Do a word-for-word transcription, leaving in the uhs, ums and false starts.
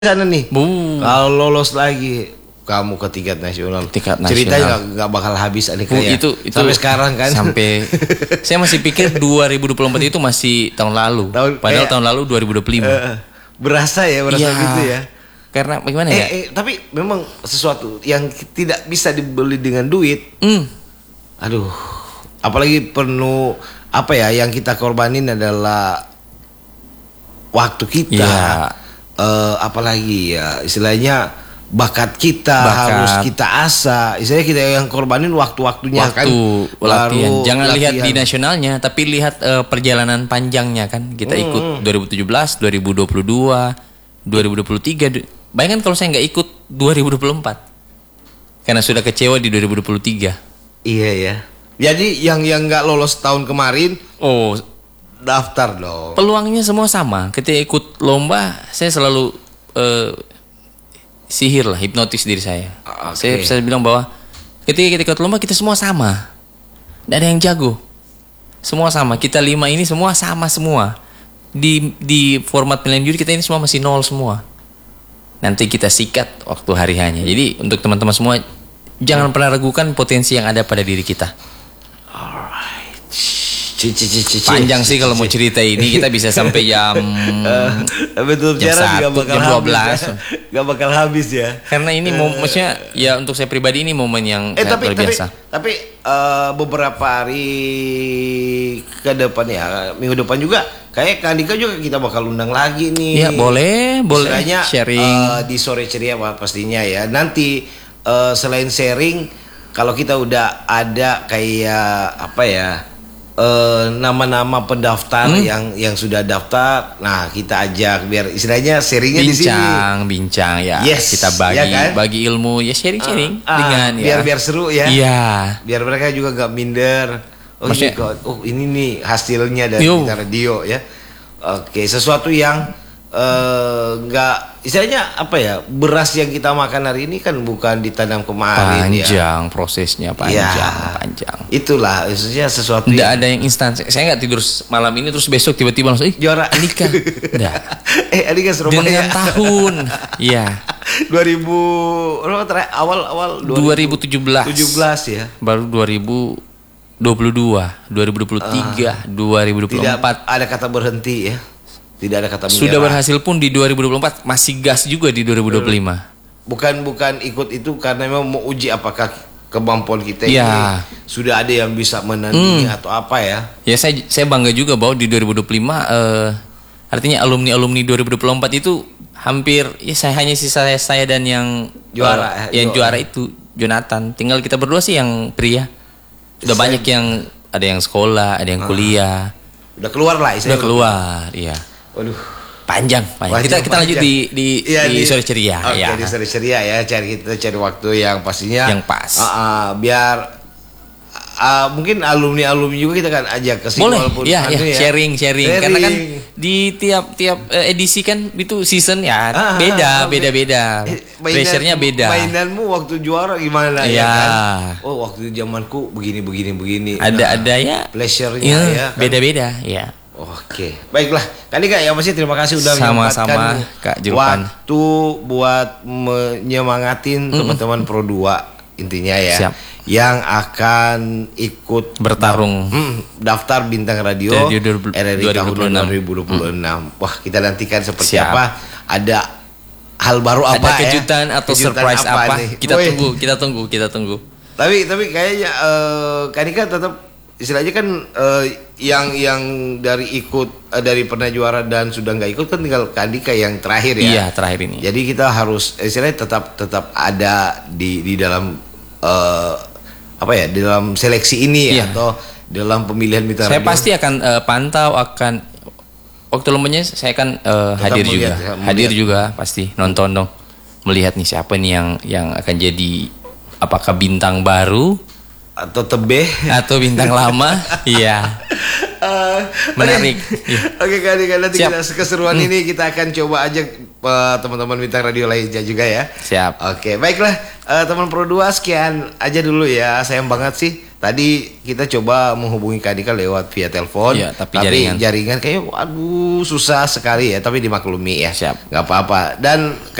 sana nih. Bu. Kalau lolos lagi kamu ke tingkat nasional. Tingkat nasional. Ceritanya nggak bakal habis nih kayak. Itu, itu sampai sekarang kan. Sampai saya masih pikir dua ribu dua puluh empat itu masih tahun lalu. Tahun, Padahal kayak, tahun lalu dua ribu dua puluh lima. Uh, berasa ya, berasa ya, gitu ya. Karena bagaimana eh, ya? Eh, tapi memang sesuatu yang tidak bisa dibeli dengan duit. Mm. Aduh, apalagi penuh apa ya? Yang kita korbanin adalah waktu kita. Ya. Uh, apalagi ya istilahnya bakat kita bakat. Harus kita asah. Istilahnya kita yang korbanin waktu-waktunya waktu, kan. Latihan. Jangan latihan. lihat di nasionalnya, tapi lihat uh, perjalanan panjangnya kan. Kita hmm. ikut dua ribu tujuh belas, dua ribu dua puluh dua, dua ribu dua puluh tiga. Bayangkan kalau saya nggak ikut dua ribu dua puluh empat. Karena sudah kecewa di dua ribu dua puluh tiga. Iya ya. Jadi yang yang nggak lolos tahun kemarin, oh daftar dong. Peluangnya semua sama. Ketika ikut lomba, saya selalu uh, sihir lah, hipnotis diri saya. Okay. Saya, saya bilang bahwa ketika kita ikut lomba kita semua sama. Tidak ada yang jago. Semua sama. Kita lima ini semua sama semua. Di di format pilihan juri kita ini semua masih nol semua. Nanti kita sikat waktu hari hanya. Jadi untuk teman-teman semua jangan pernah ragukan potensi yang ada pada diri kita. Alright. Panjang sih kalau mau cerita ini kita bisa sampai jam uh, betul jam satu, jam dua belas ya. Gak bakal habis ya. Karena ini uh, maksudnya ya untuk saya pribadi ini momen yang eh, tapi, luar biasa. Tapi, tapi uh, beberapa hari ke depan ya, minggu depan juga kayak Kak Andika juga kita bakal undang lagi nih. Ya boleh, boleh. Istilahnya, sharing uh, di sore ceria pastinya ya. Nanti uh, selain sharing, kalau kita udah ada kayak apa ya? Uh, nama-nama pendaftar hmm? yang yang sudah daftar, nah kita ajak biar istilahnya sharingnya di sini. Bincang, bincang ya. Yes, kita bagi ya kan? bagi ilmu ya sharing-sharing uh, uh, dengan biar ya. biar seru ya. Iya. Biar mereka juga gak minder. Oh ini, oh ini nih hasilnya dari kita radio ya. Oke, sesuatu yang nggak uh, istilahnya apa ya, beras yang kita makan hari ini kan bukan ditanam kemarin. Panjang ya. prosesnya panjang ya, panjang. Itulah maksudnya sesuatu nggak yang... ada yang instan. Saya nggak tidur malam ini terus besok tiba-tiba langsung ih juara Andika. Nggak. eh Andika Surabaya dengan tahun ya dua ribu awal awal dua ribu tujuh belas tujuh belas ya, baru dua ribu dua puluh dua, dua ribu dua puluh tiga, uh, dua ribu dua puluh empat. Tidak ada kata berhenti ya. Tidak ada kata menyerah. Sudah berhasil pun di dua ribu dua puluh empat, masih gas juga di dua ribu dua puluh lima. Bukan bukan ikut itu karena memang mau uji apakah kemampuan kita ya. Ini sudah ada yang bisa menandingi hmm. atau apa ya. Ya saya saya bangga juga bahwa di dua ribu dua puluh lima uh, artinya alumni-alumni dua ribu dua puluh empat itu hampir ya saya hanya sisa saya, saya dan yang juara uh, yang juara. juara itu Jonathan. Tinggal kita berdua sih yang pria. Sudah saya, banyak yang ada yang sekolah, ada yang kuliah. Uh, udah keluar lah Udah keluar, iya. Waduh, panjang, panjang. Kita kita lanjut di di, ya, di, di sore ceria. Oke, okay, ya. di sore ceria ya. Cari kita cari waktu yang pastinya yang pas. Uh, uh, biar uh, mungkin alumni alumni juga kita kan ajak ke sini. Boleh, ya, ya, ya. Sharing, sharing. Karena kan di tiap tiap uh, edisi kan itu season ya ah, beda, ah, beda, beda. Eh, Pressure-nya beda. Mainanmu waktu juara gimana ya, ya kan? Oh, waktu zamanku begini begini begini. Ada nah, ada ya. Pleasure-nya ya, ya. Kan? Beda-beda, ya. Oke, baiklah. Kali Kak, ya masih terima kasih udah sama-sama Kak Julpan. Waktu buat menyemangatin mm-hmm. teman-teman Pro dua intinya ya. Siap. Yang akan ikut bertarung hmm, daftar bintang radio R R I tahun dua ribu dua puluh enam. Hmm. Wah, kita nantikan seperti Siap. apa. Ada hal baru apa Ada kejutan ya? atau kejutan surprise apa? apa? Kita Woy. tunggu, kita tunggu, kita tunggu. Tapi tapi kayaknya uh, Kanika tetap istilahnya kan uh, yang yang dari ikut uh, dari pernah juara dan sudah nggak ikut kan tinggal Kandika yang terakhir ya. Iya, terakhir ini. Jadi kita harus istilahnya tetap tetap ada di di dalam uh, apa ya, di dalam seleksi ini iya. ya, atau dalam pemilihan mitra Saya radio. pasti akan uh, pantau, akan waktu lombanya saya akan uh, hadir melihat, juga. Ya, hadir juga pasti nonton dong. Melihat nih siapa nih yang yang akan jadi, apakah bintang baru atau tebeh atau bintang lama. Iya. Uh, menarik. Oke, okay, kali kali nanti kita keseruan hmm. ini kita akan coba ajak uh, teman-teman bintang radio lainnya juga ya. Siap. Oke, okay, baiklah uh, teman Pro dua, sekian aja dulu ya. Sayang banget sih tadi kita coba menghubungi Kak Dika lewat via telepon, Iya, tapi tapi jaringan. jaringan kayak waduh susah sekali ya, tapi dimaklumi ya. Siap. Nggak apa-apa. Dan